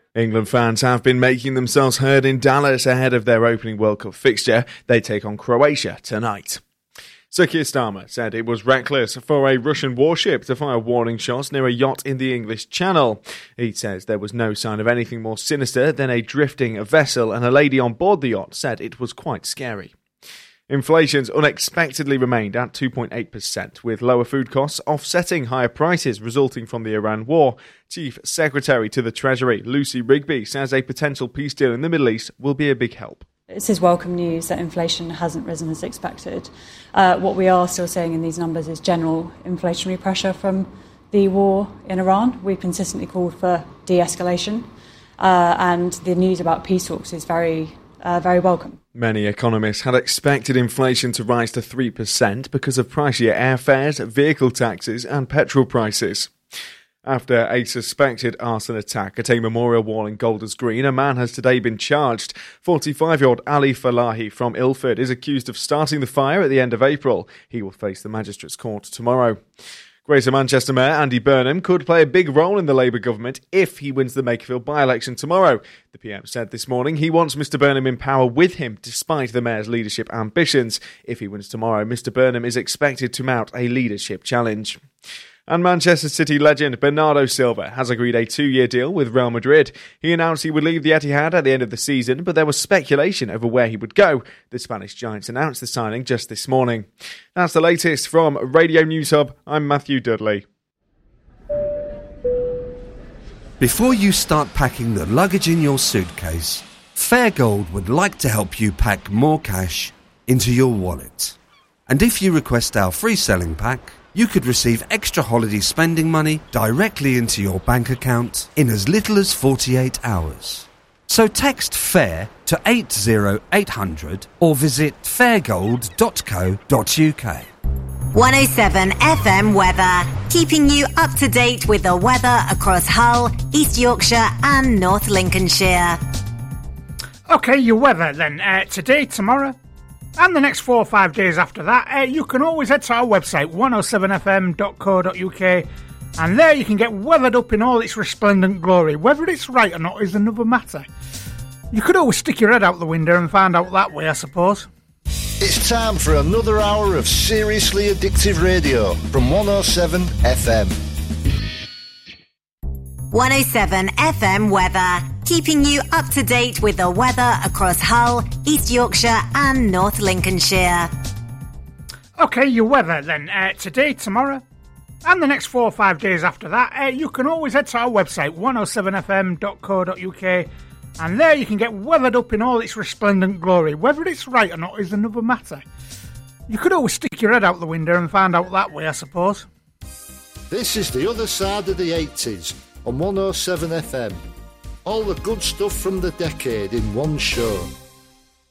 England fans have been making themselves heard in Dallas ahead of their opening World Cup fixture. They take on Croatia tonight. Sir Keir Starmer said it was reckless for a Russian warship to fire warning shots near a yacht in the English Channel. He says there was no sign of anything more sinister than a drifting vessel, and a lady on board the yacht said it was quite scary. Inflation's unexpectedly remained at 2.8%, with lower food costs offsetting higher prices resulting from the Iran war. Chief Secretary to the Treasury, Lucy Rigby, says a potential peace deal in the Middle East will be a big help. This is welcome news that inflation hasn't risen as expected. What we are still seeing in these numbers is general inflationary pressure from the war in Iran. We've consistently called for de-escalation, and the news about peace talks is very welcome. Many economists had expected inflation to rise to 3% because of pricier airfares, vehicle taxes and petrol prices. After a suspected arson attack at a memorial wall in Golders Green, a man has today been charged. 45-year-old Ali Falahi from Ilford is accused of starting the fire at the end of April. He will face the Magistrates' Court tomorrow. Greater Manchester Mayor Andy Burnham could play a big role in the Labour government if he wins the Makerfield by-election tomorrow. The PM said this morning he wants Mr Burnham in power with him, despite the Mayor's leadership ambitions. If he wins tomorrow, Mr Burnham is expected to mount a leadership challenge. And Manchester City legend Bernardo Silva has agreed a 2-year deal with Real Madrid. He announced he would leave the Etihad at the end of the season, but there was speculation over where he would go. The Spanish Giants announced the signing just this morning. That's the latest from Radio News Hub. I'm Matthew Dudley. Before you start packing the luggage in your suitcase, Fairgold would like to help you pack more cash into your wallet. And if you request our free selling pack, you could receive extra holiday spending money directly into your bank account in as little as 48 hours. So text FAIR to 80800 or visit fairgold.co.uk. 107 FM weather, keeping you up to date with the weather across Hull, East Yorkshire and North Lincolnshire. OK, your weather then. Today, tomorrow, and the next 4 or 5 days after that, you can always head to our website, 107fm.co.uk, and there you can get weathered up in all its resplendent glory. Whether it's right or not is another matter. You could always stick your head out the window and find out that way, I suppose. It's time for another hour of seriously addictive radio from 107 FM. 107 FM weather, keeping you up to date with the weather across Hull, East Yorkshire and North Lincolnshire. OK, your weather then. Today, tomorrow, and the next 4 or 5 days after that, you can always head to our website, 107fm.co.uk, and there you can get weathered up in all its resplendent glory. Whether it's right or not is another matter. You could always stick your head out the window and find out that way, I suppose. This is the other side of the 80s on 107 FM. All the good stuff from the decade in one show.